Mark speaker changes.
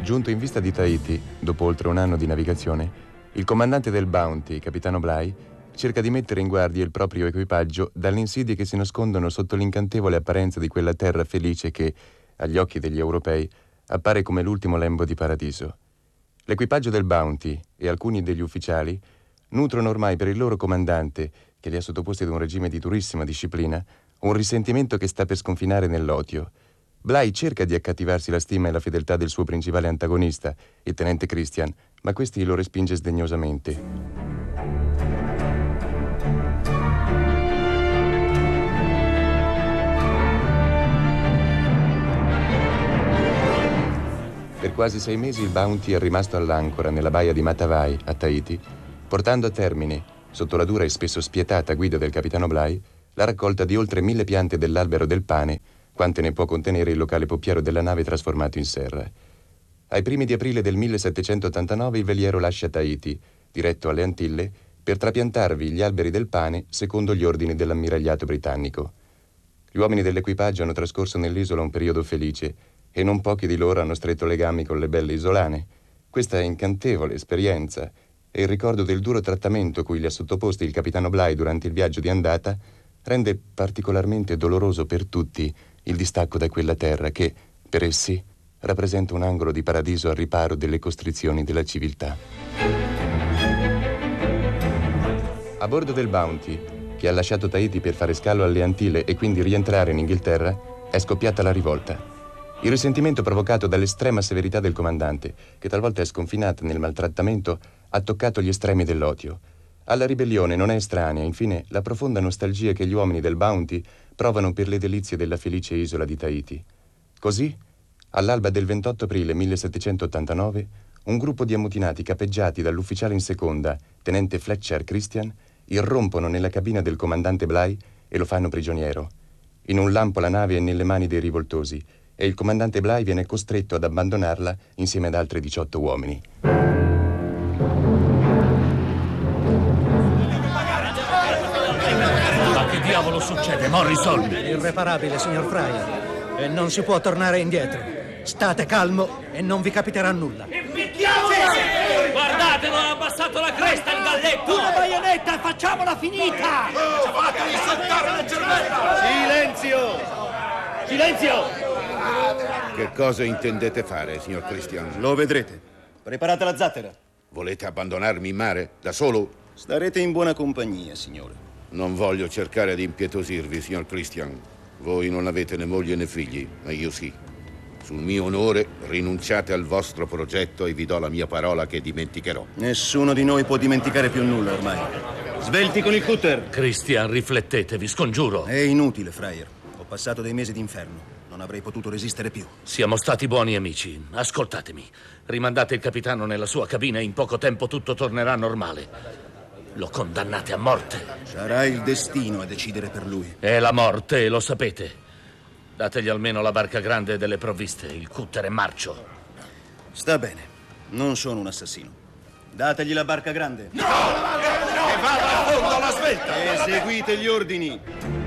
Speaker 1: Giunto in vista di Tahiti, dopo oltre un anno di navigazione, il comandante del Bounty, capitano Bligh, cerca di mettere in guardia il proprio equipaggio dalle insidie che si nascondono sotto l'incantevole apparenza di quella terra felice che, agli occhi degli europei, appare come l'ultimo lembo di paradiso. L'equipaggio del Bounty e alcuni degli ufficiali nutrono ormai per il loro comandante, che li ha sottoposti ad un regime di durissima disciplina, un risentimento che sta per sconfinare nell'odio. Bligh cerca di accattivarsi la stima e la fedeltà del suo principale antagonista, il tenente Christian, ma questi lo respinge sdegnosamente. Per quasi 6 mesi il Bounty è rimasto all'ancora nella baia di Matavai, a Tahiti, portando a termine, sotto la dura e spesso spietata guida del capitano Bligh, la raccolta di oltre 1000 piante dell'albero del pane, quante ne può contenere il locale poppiero della nave trasformato in serra. Ai primi di aprile del 1789 il veliero lascia Tahiti, diretto alle Antille, per trapiantarvi gli alberi del pane secondo gli ordini dell'ammiragliato britannico. Gli uomini dell'equipaggio hanno trascorso nell'isola un periodo felice e non pochi di loro hanno stretto legami con le belle isolane. Questa incantevole esperienza e il ricordo del duro trattamento cui li ha sottoposti il capitano Bligh durante il viaggio di andata rende particolarmente doloroso per tutti il distacco da quella terra che, per essi, rappresenta un angolo di paradiso al riparo delle costrizioni della civiltà. A bordo del Bounty, che ha lasciato Tahiti per fare scalo alle Antille e quindi rientrare in Inghilterra, è scoppiata la rivolta. Il risentimento provocato dall'estrema severità del comandante, che talvolta è sconfinata nel maltrattamento, ha toccato gli estremi dell'odio. Alla ribellione non è estranea, infine, la profonda nostalgia che gli uomini del Bounty provano per le delizie della felice isola di Tahiti. Così, all'alba del 28 aprile 1789, un gruppo di ammutinati capeggiati dall'ufficiale in seconda, tenente Fletcher Christian, irrompono nella cabina del comandante Bligh e lo fanno prigioniero. In un lampo la nave è nelle mani dei rivoltosi e il comandante Bligh viene costretto ad abbandonarla insieme ad altri 18 uomini.
Speaker 2: Che diavolo succede, Morrison?
Speaker 3: Irreparabile, signor Fryer. E non si può tornare indietro. State calmo e non vi capiterà nulla.
Speaker 2: Impicchiamolo! Guardatelo, ha abbassato la cresta il galletto!
Speaker 3: Una baionetta e facciamola finita!
Speaker 2: Fatemi saltare la cervella!
Speaker 3: Silenzio! Silenzio!
Speaker 4: Che cosa intendete fare, signor Christian?
Speaker 5: Lo vedrete. Preparate la zattera.
Speaker 4: Volete abbandonarmi in mare, da solo?
Speaker 5: Starete in buona compagnia, signore.
Speaker 4: Non voglio cercare di impietosirvi, signor Christian. Voi non avete né moglie né figli, ma io sì. Sul mio onore, rinunciate al vostro progetto e vi do la mia parola che dimenticherò.
Speaker 5: Nessuno di noi può dimenticare più nulla ormai. Svelti con il cutter.
Speaker 2: Christian, riflettetevi, scongiuro.
Speaker 5: È inutile, Fryer. Ho passato dei mesi d'inferno. Non avrei potuto resistere più.
Speaker 2: Siamo stati buoni amici. Ascoltatemi. Rimandate il capitano nella sua cabina e in poco tempo tutto tornerà normale. Lo condannate a morte.
Speaker 5: Sarà il destino a decidere per lui.
Speaker 2: È la morte, lo sapete. Dategli almeno la barca grande delle provviste. Il cutter è marcio.
Speaker 5: Sta bene. Non sono un assassino. Dategli la barca grande.
Speaker 4: No! Che vada a fondo alla svelta!
Speaker 5: Eseguite gli ordini.